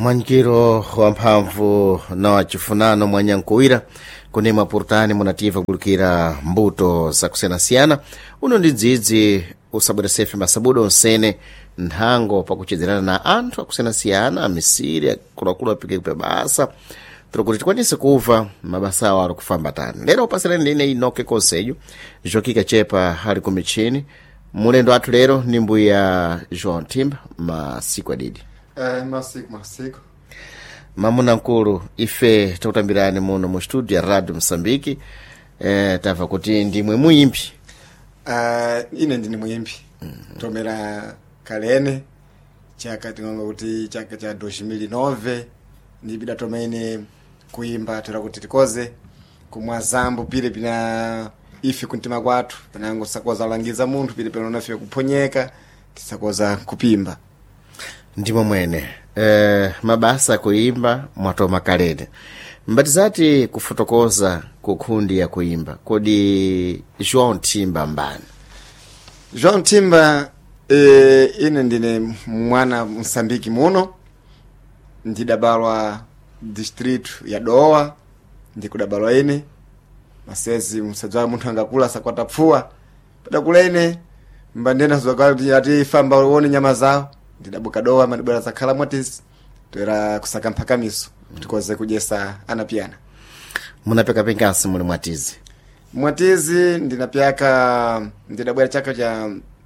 Mwanjiro wa mphamvu na wachifunano mwanyankuwira kune mapurutani munativa kulikira mbuto zakusiyanasiyana uno ndi dzidzi usabweresefe masabudo onsene nthango pakuchedzerana na anthu akusiyanasiyana amisiri akuluakulu apike pa basa kuti tikwanise kuva mabasa awo ari kufamba tani. Lero upasirani line inoke konseyo jokika chepa ali kumichini mulendo athu lero ni mbuya João Timba masiku adidi. Masiku. Mamuna nkulu ife tautambirani muno mu studio ya Radio Msambiki. Tava kuti ndimwe muimbi. Ine ndini muimbi. Tomera kalene chaka tingonga kuti chaka cha 2009 ndibida tomene kuimba tera kuti tikoze kumwazambo pile pina ife kuntima kwathu panango sakoza langiza munthu pile pano nafe kuphonyeka tisakoza kupimba. Ndimo mwene mabasa kuimba mwatoma kalene mbatizati kufotokoza kukhundi ya kuimba kodi João Timba mbani? João Timba ine ndine mwana Msambiki muno ndidabalwa district ya Dowa ndikudabalwa ine masezi msadzwa munthu angakula sakwata pfuwa padakulene mbandena zokati ati famba uone nyama zawo ndidabuka Dowa madibara zakhala mwatisi toera kusaka mpakamiso tikoze kujesa anapiana. Munapeka penkansi muli mwatizi ndinapyaka ndidabwera chaka cha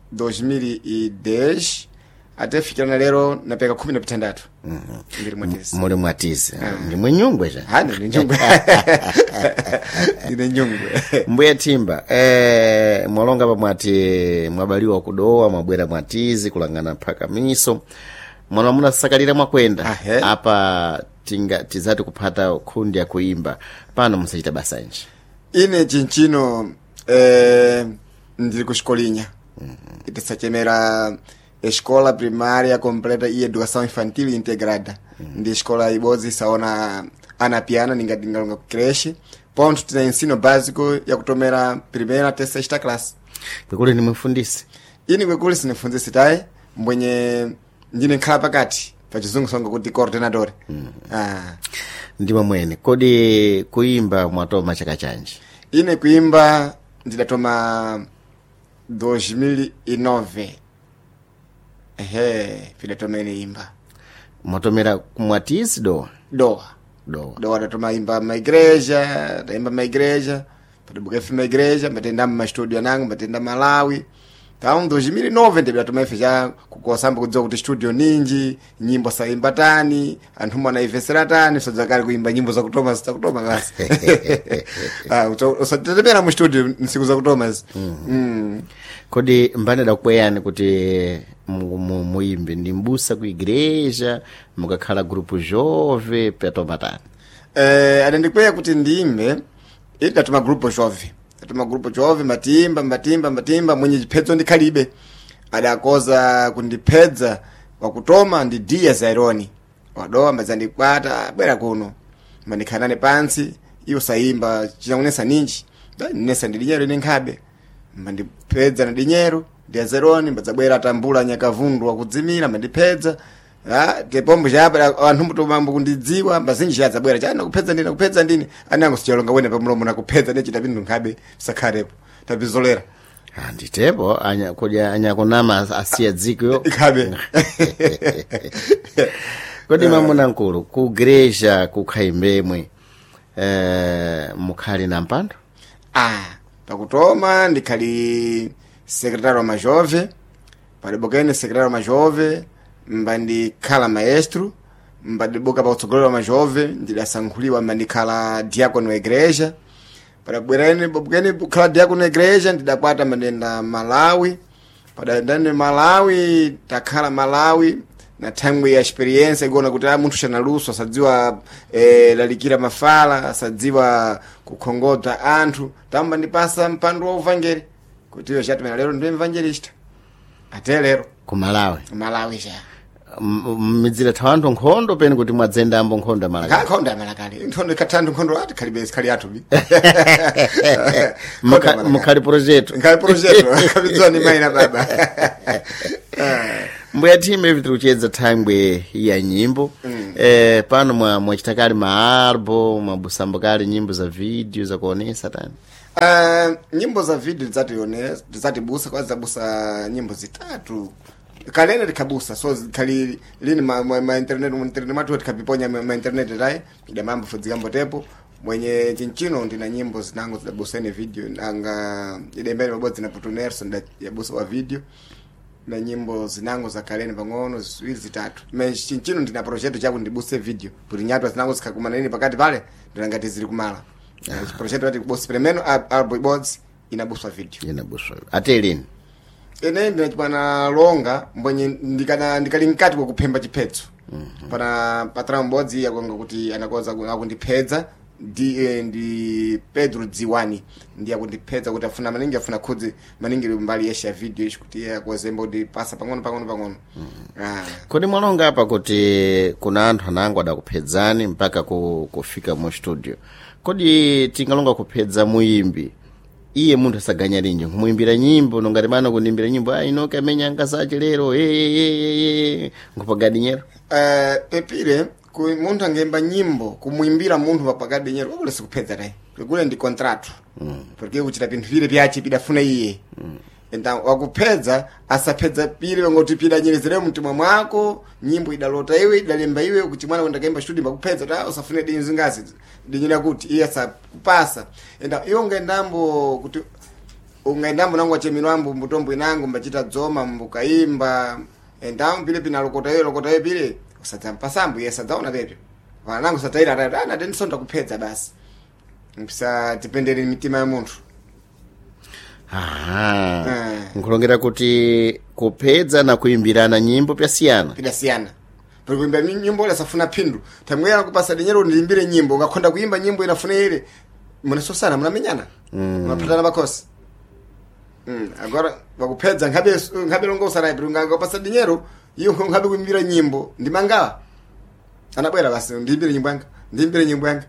2010 atefikira lero napeka 16 ndiri mwatizi. Muli mwatizi ndi mwenyungwe ja hani ndi nyungwe ndi nyungwe. Mbuya Timba mwalonga pa mwati mwabaliwa kudowa mwabwera mwatizi kulangana mpaka miso mwana muna sakalira mwakwenda apa tizati kupata kundi ya kuimba pano musachita basa nji ine chinchino ndiri kushkolinya itisachemera escola primária completa e educação infantil integrada ndi escola ibozi saona anapiana ningalonga creche ponto tina ensino básico ya kutomera primeira até sexta classe. kwekule ni mfundisi ini kwekule sinifundisi tae mbwenye ndine nkhala pakati pachizungu songa kuti coordinador. Ndimo mwene kodi kuimba mwatoma chaka chanji? Ine kuimba ndidatoma 2009 fidatoma ine imba mwatomera kumwatizi Dowa datoma imba maigreja daimba maigreja padabuka ife maigreja mbatenda mastudio nangu mbatenda Malawi taun 2009 ndidatoma ife ja kukosamba kudziwa kuti studio ninji nyimbo saimba tani anthu mwana ivesera tani sodzakali kuimba nyimbo za kutoma basi. Usatetemera mu studio nsiku za kutoma Kodi mbane dakweyani kuti muimbe ndi mbusa ku igreja mukakhala grupo jove petoma tani? Adandikweya kuti ndimbe idatuma grupo jove. Atuma grupo jove matimba mwenye chiphedzo ndikhalibe adakoza kundipedza wakutoma ndi dia zaironi wadowa mbazandikwata bwera kuno mandikhanane pansi iyo saimba chinangunesa ninji nesa ndidinyero ine nkhabe mandipedza na dinyero dia zaironi mbazabwera atambula nyakavundu wakudzimira mandipedza tepombo chapa anthu mutomambo kundidziwa mbazinji chadzabwera chana kupedza ndini anango sichalonga wene pamulomo nakupedza nechita pindu nkhabe sakharepo tabizolera nditepo kodi anyakunama asiya dziko ikhabe. Kodi mamuna nkulu ku igreja kukhaimbemwe mukhali na mpando? Pakutoma ndikhali secretário wa majove padibokene secretário wa majove mbandikhala maestro mbadibuka pa utsogolero wa majove ndidasankhuliwa mbandikhala diácono wa igreja padabwerene bobukene khala diácono wa igreja ndidakwata mandenda Malawi padandane Malawi takhala Malawi na thangwe ya experience igona kuti munthu chanaluso asadziwa lalikira mafala asadziwa kukhongota anthu tamba ndipasa mpando wa uvangeli kuti iyo chatimena lero ndi evangelista atelero ku Malawi cha mizira thawandu nkhondo pene kuti mwadzenda ambo nkhondo Malakali nkhondo ya Malakali nkhondo kathandu nkhondo ati khalibesi khali athu bi mukhali project kabidzwa ni maina baba. Mbuya Timba ivi tikuchedza thangwe ya nyimbo Pano mwachitakali maalbo mwabusambakali nyimbo za video za kuonesa tani. Nyimbo za video zatibusa kwa zabusa nyimbo zitatu. Kalene likabusa so kali lini ma internet matu tikapiponya ma internet dai ida mambo fudzigambo tepo mwenye chinchino ndina nyimbo zinango zabusene video nanga idembele mabodzi na Putunerso yabusa wa video na nyimbo zinango za kalene pangono ziwili zitatu. Me chinchino ndina project chaku ndibuse video kuti nyatwa zinango zikakumana nini pakati pale ndangati zili kumala. Project wati kubusa premeno album boards inabuswa video. Ate lini? Ene ndinachipana longa mbonye ndikalinkati kwa kupemba chipetso. Pana patra mbodzi yakonga kuti anakoza akundipedza ndi Pedro Dziwani ndiye akundipedza kuti afuna maningi afuna khudzi maningi mbali yesha video ishi kuti yakozemba kuti pasa pang'ono. Kodi mwalonga apa kuti kuna anthu anango adakupedzani mpaka kufika mu studio. Kodi tingalonga kupedza muimbi iye munthu asaganya linjo kumuimbira nyimbo nongati mano kundimbira nyimbo inoke amenya ngasache lero ngupagadinyero pepire ku munthu angemba nyimbo kumuimbira munthu papagadinyero kulesi kupedza dai kule ndi contract porque uchita pinthu vile vyachi bidafuna iye enda wakupedza asapedza pile ngoti pila nyelezere mtima mwako nyimbo idalota iwe idalemba iwe kuti mwana ndakaimba studio makupedza ta usafune dinzi ngazi dinyira kuti iye asapasa enda iyo ngendambo kuti ungendambo nangu acheminwambo mbutombo inangu mbachita dzoma mbukaimba enda pile pinalokota iwe pile usadzampa iye sadzaona pepe vanangu sataira ana tensonda kupedza basi mpisa dependere mitima ya munthu. Nkulongera kuti kupedza na kuimbirana nyimbo pyasiyana. Porque kuimba nyimbo la safuna pindu. Tamwera kupasa dinyero ndiimbire nyimbo ngakonda kuimba nyimbo inafuna ile. Munesosana munamenyana. Mapatana bakosi. Agora bakupedza ngabe longo usara ibirunga ngapasa dinyero iyo ngabe kuimbira nyimbo ndimangawa. Anabwera basi ndiimbire nyimbo yanga.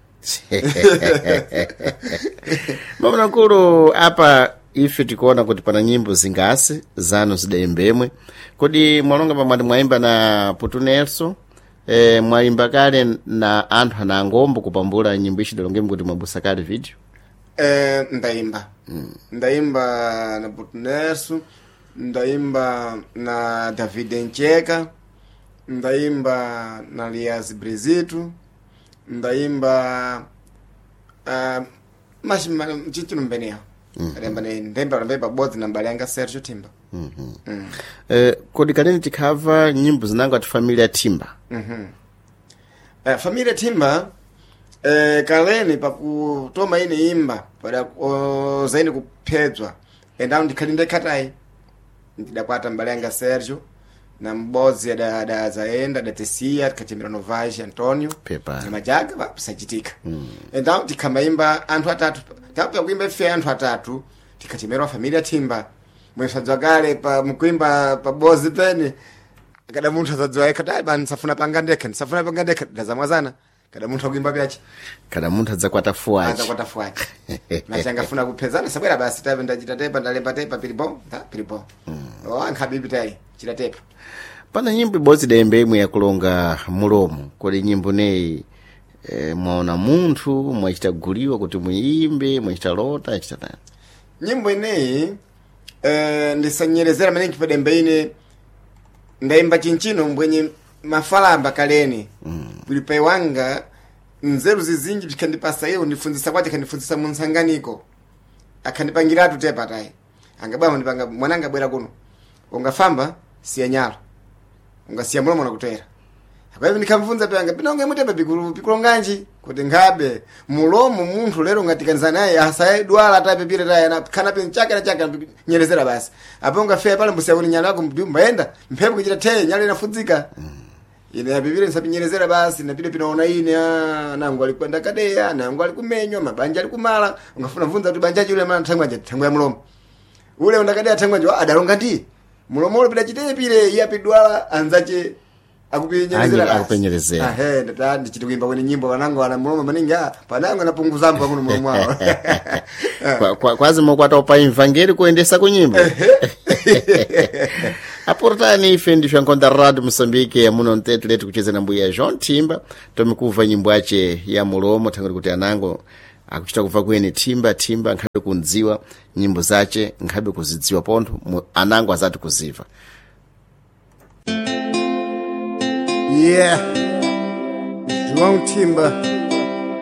Mama nkulu apa ife tikuona kuti pana nyimbo zingasi zanu zidaimbemwe. Kodi mwalonga pamwati mwaimba na Putunerso mwaimba kale na anthu anangombo kupambula nyimbo ishi dalongemu kuti mwabusa kale video? Ndaimba na Putunerso, ndaimba na David Ncheka, ndaimba na Lias Brizitu, ndaimba mas mchichino mbenea ndemba bodzi na mbali yanga Sergio Timba. Kodi kaneni tikava nyimbo zinanga ati Familia Timba? Familia Timba kaleni pakutoma ine imba pada zaini kupedzwa enda ndikalinde katai ndidakwata mbali yanga Sergio na mbodzi ya zaenda datesia tikachembera Novage Antonio Pepa na majaga vasachitika enda tikamaimba anthu atatu tapu yakuimba ife anthu atatu tikachembera Familia Timba mwesadzwa kale pa mkuimba pa bozi pene kada munthu azadzwa ekata bani safuna pangandeke ndazamwazana kada munthu akuimba byachi kada munthu adzakwata fuachi na changa funa kupezana sabwera basi tabe ndachita tepa ndalemba tepa pilipo ankhabibi tai chita tepa. Pana nyimbo ibodzi daimba imwe yakulonga mulomo kodi nyimbo neyi mwaona munthu mwachita guliwa kuti muimbe mwachita lota achita tani? Nyimbo ineyi ndisanyerezera maningi pa demba ine ndaimba chinchino mbwenye mafalamba kaleni pulipai wanga nzeru zizinji tikandipasa iyo ndifunzisa kwati kandifunzisa munsanganiko akandipangiratu tepa tai angabama ndipanga mwananga bwera kuno ungafamba siya nyalo ungasiya mulomo nakutera kwa hivyo nikamfunza panga pinonge mutepa pikulonganji kuti ngabe mulomo munthu lero ngatikanza naye asaye dwala tape pire taye kana pinchaka na chaka nyerezera basi apo ngafea pale mbusia kuni nyalo yako mbaenda mphepo kuchita teye nyalo inafunzika ine yapipire nsapinyerezera basi napide pinaona ine nangu alikwenda kadeya nangu alikumenywa mabanja alikumala ungafuna mfunza kuti banjaji yule mana thangwa ya mulomo ule undakadeya thangwa adalonga ndi mulomo ule pida chiteye pire yapidwala anzache akupenyerezera ndata ndichitikuimba kwenye nyimbo wanangu wana mulomo maningi panangu anapunguza mpa kuno mulomo wao kwazi mokwata upa imvangeri kuendesa kunyimbo aportani ife ndifya nkonda radio Moçambique muno ntetu letu kucheza na mbuya John Timba tomikuva nyimbo yace ya mulomo tangoti kuti anango akuchita kuva kweni timba nkhabe kundziwa nyimbo zace nkhabe kuzidziwa pontho anango azati kuziva. Yeah, João Timba